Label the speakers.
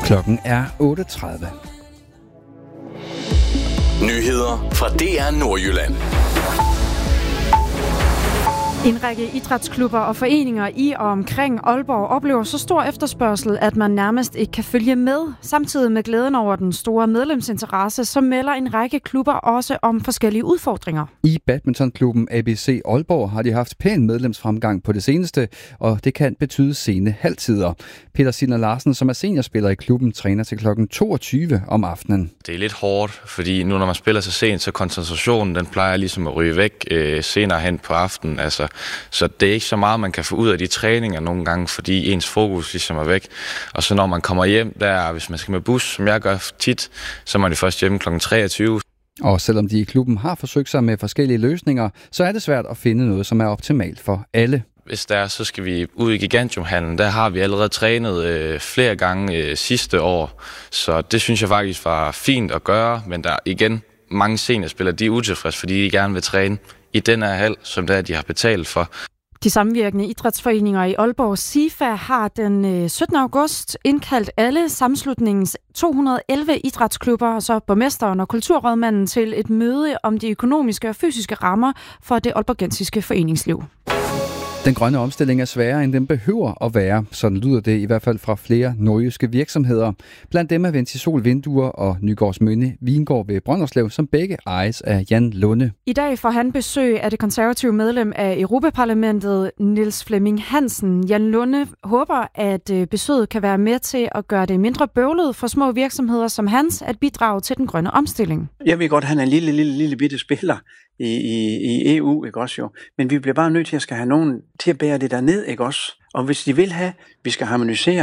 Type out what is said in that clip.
Speaker 1: Klokken er 8:30.
Speaker 2: Nyheder fra DR Nordjylland.
Speaker 3: En række idrætsklubber og foreninger i og omkring Aalborg oplever så stor efterspørgsel, at man nærmest ikke kan følge med. Samtidig med glæden over den store medlemsinteresse, så melder en række klubber også om forskellige udfordringer.
Speaker 1: I badmintonklubben ABC Aalborg har de haft pæn medlemsfremgang på det seneste, og det kan betyde sene halvtider. Peter Siller Larsen, som er seniorspiller i klubben, træner til klokken 22 om aftenen.
Speaker 4: Det er lidt hårdt, fordi nu når man spiller så sent, så koncentrationen den plejer ligesom at ryge væk senere hen på aftenen. Så det er ikke så meget, man kan få ud af de træninger nogle gange, fordi ens fokus ligesom er væk. Og så når man kommer hjem, hvis man skal med bus, som jeg gør tit, så er man først hjemme kl. 23.
Speaker 1: Og selvom de i klubben har forsøgt sig med forskellige løsninger, så er det svært at finde noget, som er optimalt for alle.
Speaker 4: Hvis der er, så skal vi ud i Gigantiumhallen. Der har vi allerede trænet flere gange sidste år, så det synes jeg faktisk var fint at gøre. Men der igen mange seniorspillere, de er utilfredse, fordi de gerne vil træne i den her hal, som der de har betalt for.
Speaker 3: De samvirkende idrætsforeninger i Aalborg, SIFA, har den 17. august indkaldt alle sammenslutningens 211 idrætsklubber, og så borgmesteren og kulturrådmanden til et møde om de økonomiske og fysiske rammer for det aalborgensiske foreningsliv.
Speaker 1: Den grønne omstilling er sværere, end den behøver at være. Sådan lyder det i hvert fald fra flere nordjyske virksomheder. Blandt dem er Ventisol Vinduer og Nygårdsmønne Vingård ved Brønderslev, som begge ejes af Jan Lunde.
Speaker 3: I dag får han besøg af det konservative medlem af Europaparlamentet, Niels Flemming Hansen. Jan Lunde håber, at besøget kan være med til at gøre det mindre bøvlet for små virksomheder som hans at bidrage til den grønne omstilling.
Speaker 5: Jeg ved godt, at han er en lille bitte spiller i EU, ikke også jo. Men vi bliver bare nødt til at skal have nogen til at bære det der ned, ikke også? Og hvis de vil have, vi skal harmonisere